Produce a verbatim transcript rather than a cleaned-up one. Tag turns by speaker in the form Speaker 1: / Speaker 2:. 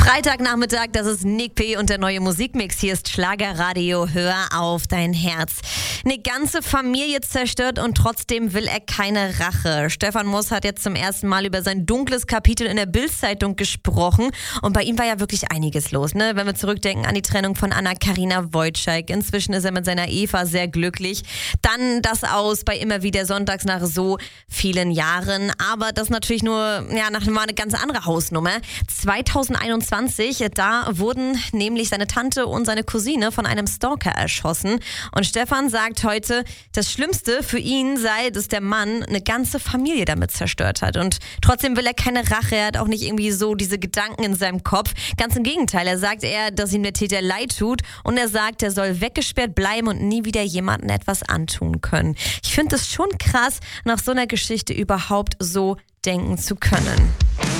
Speaker 1: Freitagnachmittag, das ist Nick P. und der neue Musikmix. Hier ist Schlagerradio, hör auf dein Herz. Eine ganze Familie zerstört und trotzdem will er keine Rache. Stefan Moss hat jetzt zum ersten Mal über sein dunkles Kapitel in der Bild-Zeitung gesprochen. Und bei ihm war ja wirklich einiges los, ne? Wenn wir zurückdenken an die Trennung von Anna-Karina Wojcik. Inzwischen ist er mit seiner Eva sehr glücklich. Dann das Aus bei immer wieder sonntags nach so vielen Jahren. Aber das natürlich nur, ja, nach mal eine ganz andere Hausnummer. zweitausendeinundzwanzig, da wurden nämlich seine Tante und seine Cousine von einem Stalker erschossen. Und Stefan sagt heute, das Schlimmste für ihn sei, dass der Mann eine ganze Familie damit zerstört hat. Und trotzdem will er keine Rache, er hat auch nicht irgendwie so diese Gedanken in seinem Kopf. Ganz im Gegenteil, er sagt eher, dass ihm der Täter leid tut. Und er sagt, er soll weggesperrt bleiben und nie wieder jemandem etwas antun können. Ich finde es schon krass, nach so einer Geschichte überhaupt so denken zu können.